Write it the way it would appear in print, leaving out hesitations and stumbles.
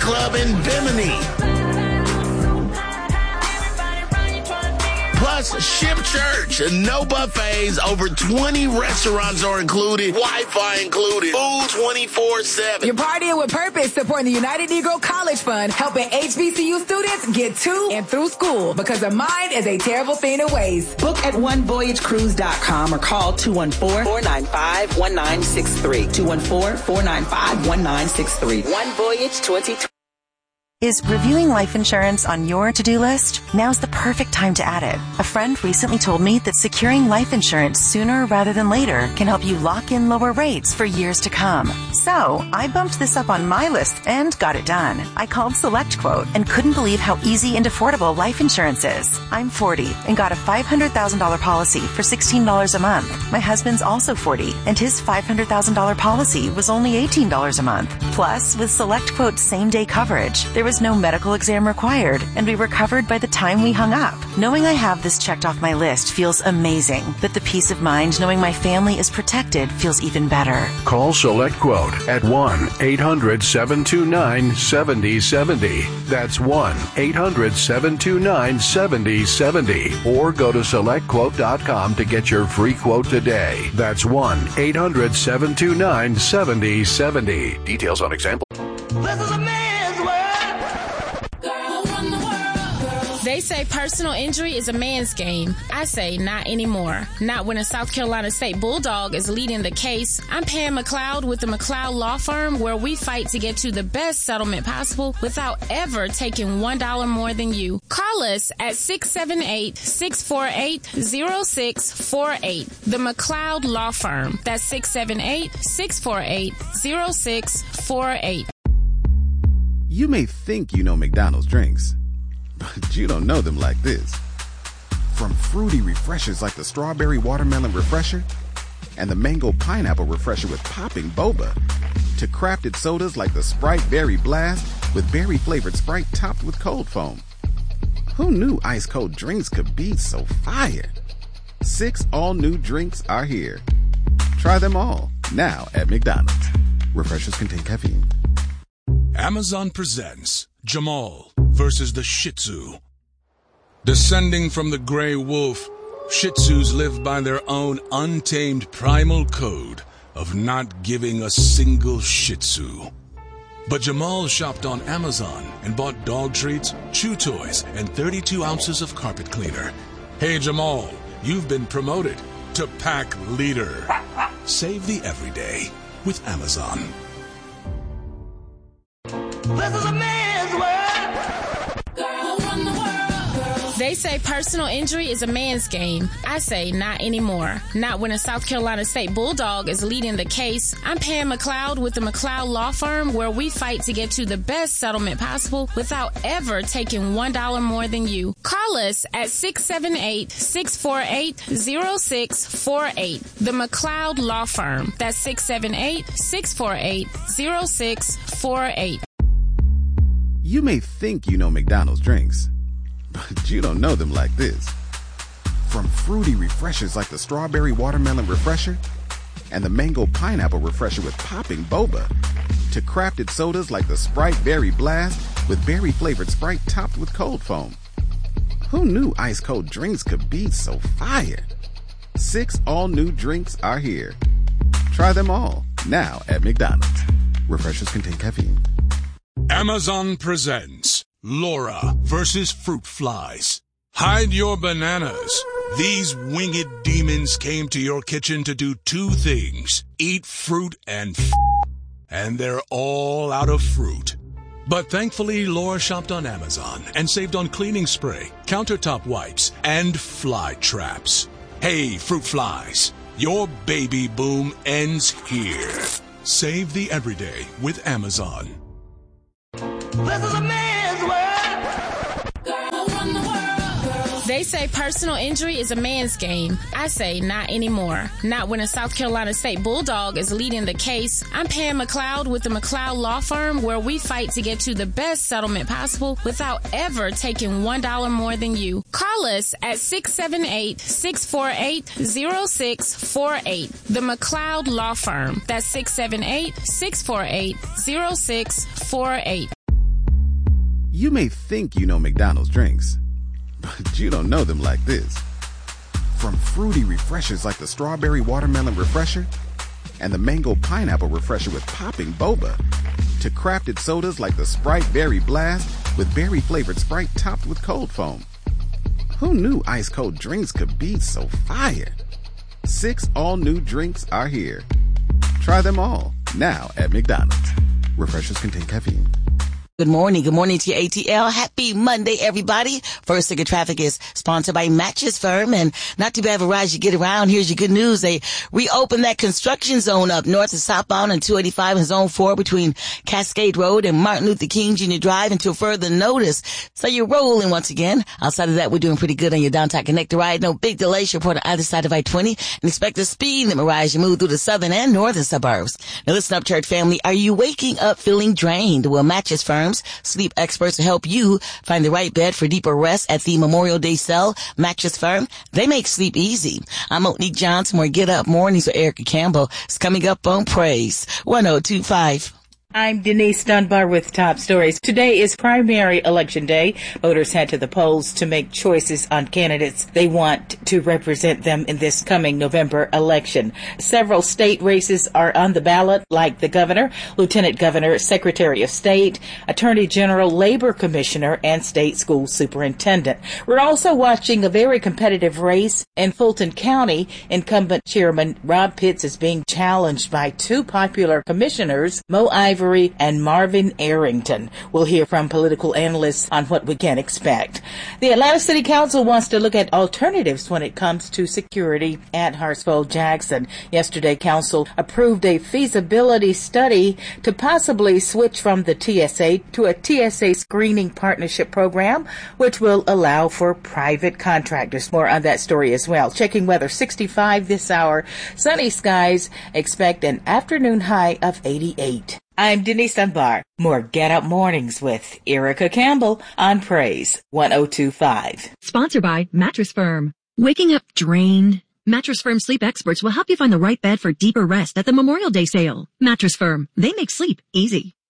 Club in Bimini. Plus, Ship Church, no buffets, over 20 restaurants are included, Wi-Fi included, food 24/7. You're partying with purpose, supporting the United Negro College Fund, helping HBCU students get to and through school, because a mind is a terrible thing to waste. Book at onevoyagecruise.com or call 214-495-1963. 214-495-1963. One Voyage 2020. Is reviewing life insurance on your to-do list? Now's the perfect time to add it. A friend recently told me that securing life insurance sooner rather than later can help you lock in lower rates for years to come. So, I bumped this up on my list and got it done. I called SelectQuote and couldn't believe how easy and affordable life insurance is. I'm 40 and got a $500,000 policy for $16 a month. My husband's also 40 and his $500,000 policy was only $18 a month. Plus, with SelectQuote's same-day coverage, there was no medical exam required, and we were covered by the time we hung up. Knowing I have this checked off my list feels amazing, but the peace of mind knowing my family is protected feels even better. Call SelectQuote at 1-800-729-7070. That's 1-800-729-7070. Or go to SelectQuote.com to get your free quote today. That's 1-800-729-7070. Details on example. This is a man's world. They say personal injury is a man's game. I say not anymore. Not when a South Carolina State Bulldog is leading the case. I'm Pam McLeod with the McLeod Law Firm, where we fight to get you the best settlement possible without ever taking $1 more than you. Call us at 678-648-0648. The McLeod Law Firm. That's 678-648-0648. You may think you know McDonald's drinks, but you don't know them like this. From fruity refreshers like the Strawberry Watermelon Refresher and the Mango Pineapple Refresher with popping boba, to crafted sodas like the Sprite Berry Blast with berry-flavored Sprite topped with cold foam. Who knew ice-cold drinks could be so fire? 6 all-new drinks are here. Try them all, now at McDonald's. Refreshers contain caffeine. Amazon presents Jamal versus the Shih Tzu. Descending from the gray wolf, Shih Tzus live by their own untamed primal code of not giving a single Shih Tzu. But Jamal shopped on Amazon and bought dog treats, chew toys, and 32 ounces of carpet cleaner. Hey Jamal, you've been promoted to pack leader. Save the everyday with Amazon. This is a man's world. They say personal injury is a man's game. I say not anymore. Not when a South Carolina State Bulldog is leading the case. I'm Pam McLeod with the McLeod Law Firm, where we fight to get you the best settlement possible without ever taking $1 more than you. Call us at 678-648-0648. The McLeod Law Firm. That's 678-648-0648. You may think you know McDonald's drinks, but you don't know them like this. From fruity refreshers like the Strawberry Watermelon Refresher and the Mango Pineapple Refresher with popping boba, to crafted sodas like the Sprite Berry Blast with berry-flavored Sprite topped with cold foam. Who knew ice-cold drinks could be so fire? 6 all-new drinks are here. Try them all, now at McDonald's. Refreshers contain caffeine. Amazon presents Laura versus Fruit Flies. Hide your bananas. These winged demons came to your kitchen to do 2 things: eat fruit and and they're all out of fruit. But thankfully, Laura shopped on Amazon and saved on cleaning spray, countertop wipes, and fly traps. Hey, Fruit Flies, your baby boom ends here. Save the everyday with Amazon. This is a man's world. They say personal injury is a man's game. I say not anymore. Not when a South Carolina State Bulldog is leading the case. I'm Pam McLeod with the McLeod Law Firm, where we fight to get you the best settlement possible without ever taking $1 more than you. Call us at 678-648-0648. The McLeod Law Firm. That's 678-648-0648. You may think you know McDonald's drinks, but you don't know them like this. From fruity refreshers like the Strawberry Watermelon Refresher and the Mango Pineapple Refresher with popping boba, to crafted sodas like the Sprite Berry Blast with berry-flavored Sprite topped with cold foam. Who knew ice-cold drinks could be so fire? 6 all-new drinks are here. Try them all, now at McDonald's. Refreshers contain caffeine. Good morning. Good morning to you, ATL. Happy Monday, everybody. First Ticket Traffic is sponsored by Mattress Firm, and not too bad of a ride you get around. Here's your good news. They reopened that construction zone up north of southbound on 285 in Zone 4 between Cascade Road and Martin Luther King Jr. Drive until further notice. So you're rolling once again. Outside of that, we're doing pretty good on your downtown connector ride. No big delays report on either side of I-20, and expect a speed limit rise. You move through the southern and northern suburbs. Now listen up, church family. Are you waking up feeling drained? Well, Mattress Firm's sleep experts will help you find the right bed for deeper rest at the Memorial Day sale. Mattress Firm, they make sleep easy. I'm Monique Johnson. More Get Up Mornings with Erica Campbell. It's coming up on Praise 102.5. I'm Denise Dunbar with top stories. Today is primary election day. Voters head to the polls to make choices on candidates they want to represent them in this coming November election. Several state races are on the ballot, like the governor, lieutenant governor, secretary of state, attorney general, labor commissioner, and state school superintendent. We're also watching a very competitive race in Fulton County. Incumbent chairman Rob Pitts is being challenged by 2 popular commissioners, Mo Ivory and Marvin Arrington. We'll hear from political analysts on what we can expect. The Atlanta City Council wants to look at alternatives when it comes to security at Hartsfield-Jackson. Yesterday, Council approved a feasibility study to possibly switch from the TSA to a TSA screening partnership program, which will allow for private contractors. More on that story as well. Checking weather, 65 this hour. Sunny skies. Expect an afternoon high of 88. I'm Denise Dunbar. More Get Up Mornings with Erica Campbell on Praise 102.5. Sponsored by Mattress Firm. Waking up drained? Mattress Firm sleep experts will help you find the right bed for deeper rest at the Memorial Day sale. Mattress Firm, they make sleep easy.